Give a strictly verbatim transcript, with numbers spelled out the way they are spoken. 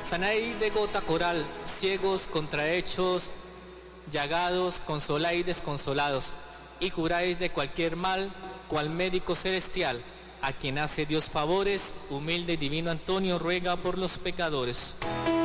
Sanáis de gota coral, ciegos, contrahechos, llagados, consoláis desconsolados, y curáis de cualquier mal, cual médico celestial, a quien hace Dios favores, humilde y divino Antonio ruega por los pecadores.